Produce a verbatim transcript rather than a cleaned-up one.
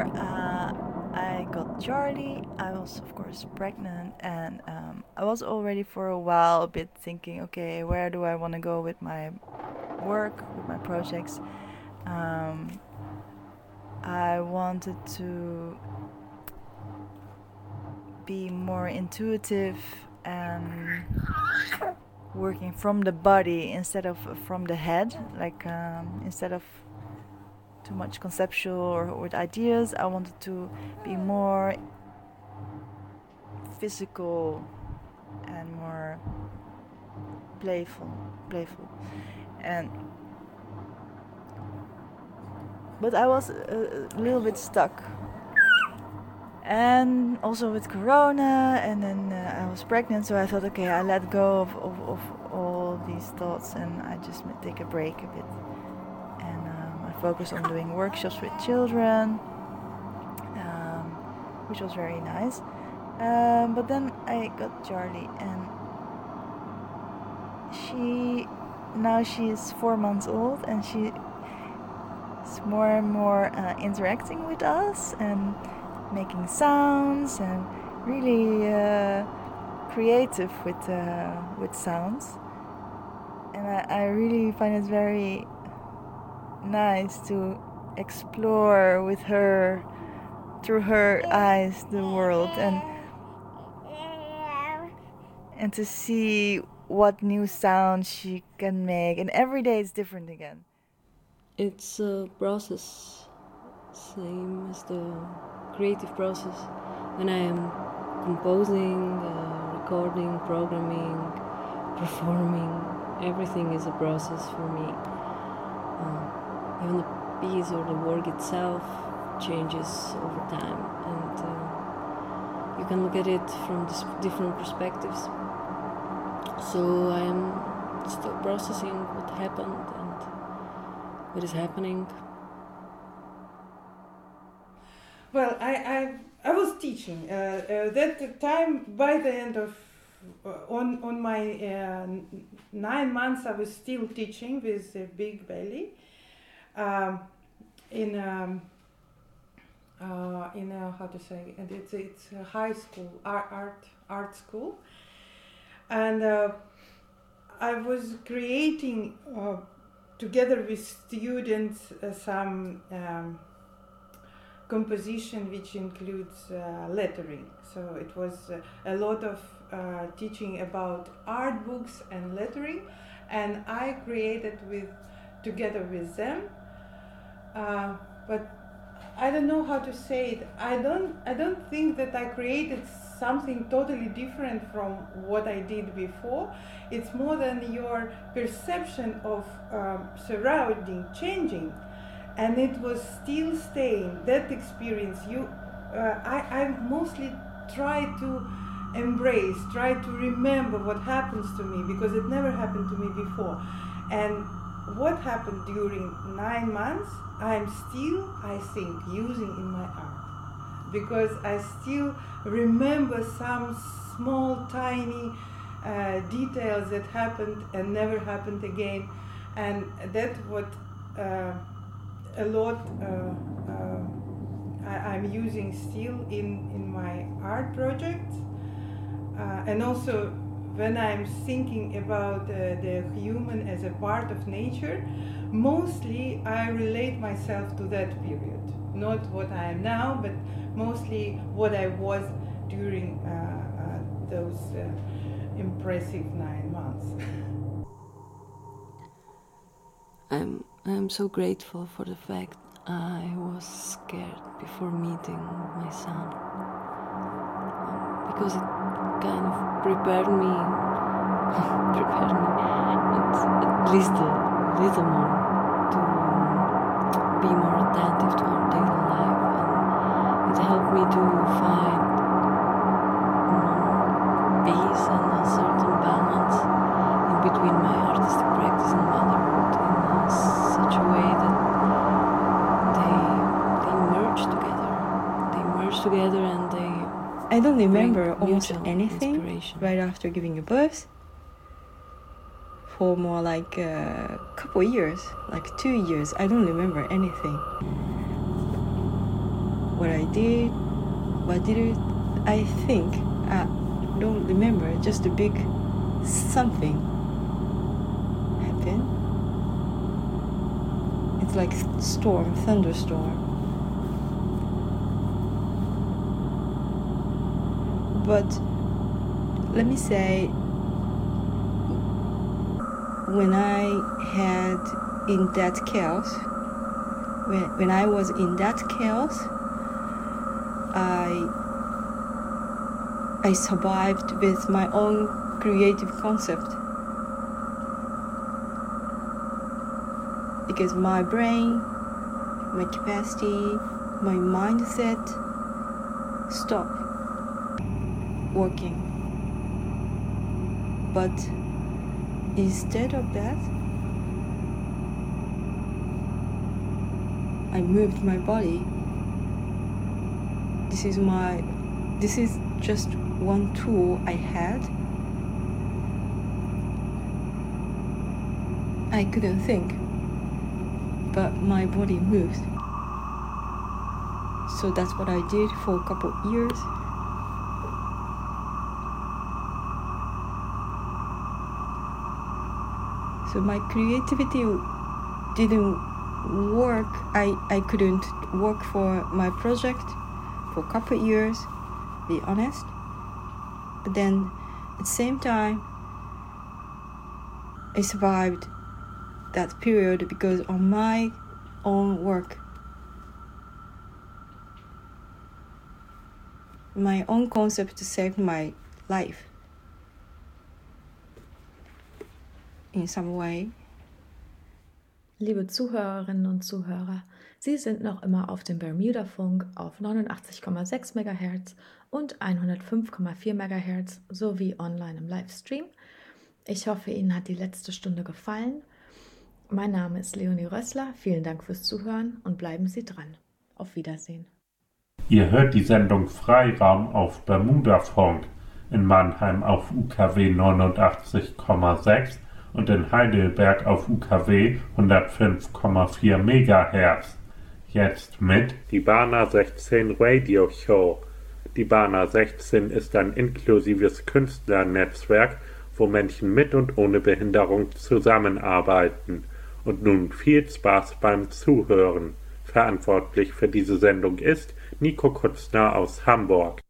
uh, I got Charlie, I was of course pregnant, and um, I was already for a while a bit thinking, okay, where do I want to go with my work, with my projects? Um, I wanted to be more intuitive and working from the body instead of from the head, like um, instead of too much conceptual or with ideas. I wanted to be more physical and more playful, playful, and but I was a, a little bit stuck. And also with Corona, and then uh, I was pregnant, so I thought, okay, I let go of, of, of all these thoughts, and I just take a break a bit. And um, I focused on doing workshops with children, um, which was very nice. Um, but then I got Charlie, and she, now she is four months old, and she is more and more uh, interacting with us, and making sounds, and really uh, creative with uh, with sounds. And I, I really find it very nice to explore with her, through her eyes, the world, and and to see what new sounds she can make. And every day it's different again. It's a process, same as the creative process. When I am composing, uh, recording, programming, performing, everything is a process for me. Uh, even the piece or the work itself changes over time, and uh, you can look at it from dis- different perspectives. So I am still processing what happened and what is happening. Well, I, I, I was teaching. Uh, uh, that time, by the end of, uh, on, on my uh, nine months, I was still teaching with a big belly um, in, um, uh, in a, how to say, and it's, it's a high school, art, art, art school. And uh, I was creating, uh, together with students, uh, some um, composition which includes uh, lettering. So it was uh, a lot of uh, teaching about art books and lettering, and I created with together with them. Uh, but I don't know how to say it. I don't. I don't think that I created something totally different from what I did before. It's more than your perception of um, surrounding changing. And it was still staying, that experience. You, uh, I, I mostly try to embrace, try to remember what happens to me, because it never happened to me before. And what happened during nine months, I'm still, I think, using in my art. Because I still remember some small, tiny uh, details that happened and never happened again. And that's what... Uh, a lot uh, uh, I, I'm using still in, in my art projects. Uh, and also when I'm thinking about uh, the human as a part of nature, mostly I relate myself to that period. Not what I am now, but mostly what I was during uh, uh, those uh, impressive nine months. I'm I'm so grateful for the fact I was scared before meeting my son, um, because it kind of prepared me, prepared me at, at least a little more to be more attentive to our daily life, and it helped me to find more peace and a certain balance in between my artistic practice and motherhood, in such a way that they they merge together. They merge together and they I don't remember bring almost mutual anything inspiration. right after giving birth for more like a couple years, like two years. I don't remember anything. what I did, what did it, I think, I don't remember, just a big something happened. It's like storm, thunderstorm. But let me say, when I had in that chaos, when, when I was in that chaos, I I survived with my own creative concept. Because my brain, my capacity, my mindset stopped working. But instead of that, I moved my body. This is my, this is just one tool I had. I couldn't think, but my body moved. So that's what I did for a couple of years. So my creativity didn't work. I, I couldn't work for my project for a couple of years, be honest. But then at the same time, I survived that period because of my own work. My own concept saved my life in some way. Liebe Zuhörerinnen und Zuhörer, Sie sind noch immer auf dem Bermuda-Funk auf neunundachtzig Komma sechs Megahertz und hundertfünf Komma vier Megahertz sowie online im Livestream. Ich hoffe, Ihnen hat die letzte Stunde gefallen. Mein Name ist Leonie Rössler. Vielen Dank fürs Zuhören und bleiben Sie dran. Auf Wiedersehen. Ihr hört die Sendung Freiraum auf Bermuda-Funk, in Mannheim auf U K W neunundachtzig Komma sechs und in Heidelberg auf U K W hundertfünf Komma vier Megahertz. Jetzt mit die Bana sechzehn Radio Show. Die Bana sechzehn ist ein inklusives Künstlernetzwerk, wo Menschen mit und ohne Behinderung zusammenarbeiten. Und nun viel Spaß beim Zuhören. Verantwortlich für diese Sendung ist Nico Kutzner aus Hamburg.